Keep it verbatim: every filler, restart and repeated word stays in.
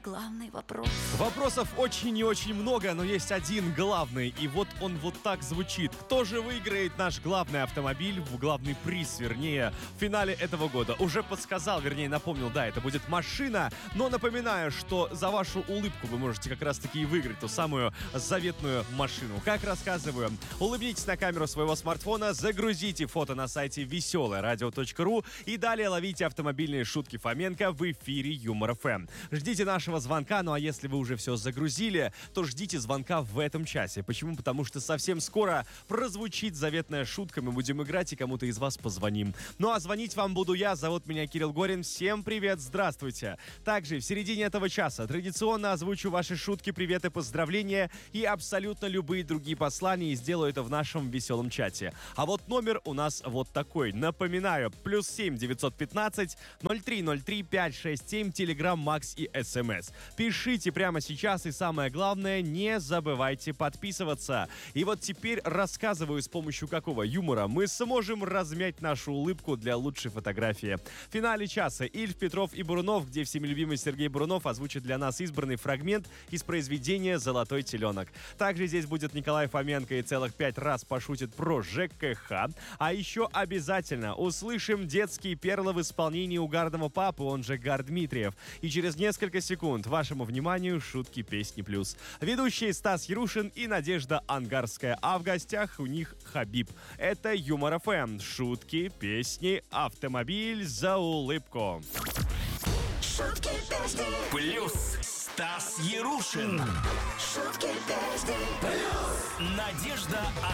главный вопрос. Вопросов очень и очень много, но есть один главный, и вот он вот так звучит. Кто же выиграет наш главный автомобиль, в главный приз, вернее, в финале этого года? Уже подсказал, вернее, напомнил, да, это будет машина, но напоминаю, что за вашу улыбку вы можете как раз-таки и выиграть ту самую заветную машину. Как рассказываю, улыбнитесь на камеру своего смартфона, загрузите фото на сайте веселое радио точка ру и далее ловите автомобильные шутки Фоменко в эфире Юмор эф эм. Ждите нашего звонка, ну а если вы уже все загрузили, то ждите звонка в этом часе. Почему? Потому что совсем скоро прозвучит заветная шутка, мы будем играть и кому-то из вас позвоним. Ну а звонить вам буду я, зовут меня Кирилл Горин. Всем привет, здравствуйте. Также в середине этого часа традиционно озвучу ваши шутки, приветы, поздравления и абсолютно любые другие послания, и сделаю это в нашем веселом чате. А вот номер у нас вот такой. Напоминаю, плюс семь девятьсот пятнадцать ноль три ноль три пять шесть семь, Телеграм, Макс и СМС. Пишите прямо сейчас, и самое главное, не забывайте подписываться. И вот теперь рассказываю, с помощью какого юмора мы сможем размять нашу улыбку для лучшей фотографии. В финале часа Ильф, Петров и Бурунов, где всеми любимый Сергей Бурунов озвучит для нас избранный фрагмент из произведения «Золотой теленок». Также здесь будет Николай Фоменко и целых пять раз пошутит про ЖКХ. А еще обязательно услышим детские перлы в исполнении угарного папы, он же Гар Дмитриев. И через несколько секунд вашему вниманию шутки песни плюс. Ведущие Стас Ярушин и Надежда Ангарская. А в гостях у них Хабиб. Это Юмор эф эм. Шутки, песни, автомобиль за улыбку. Шутки, песни, Плюс Стас Ярушин. шутки, песни, Надежда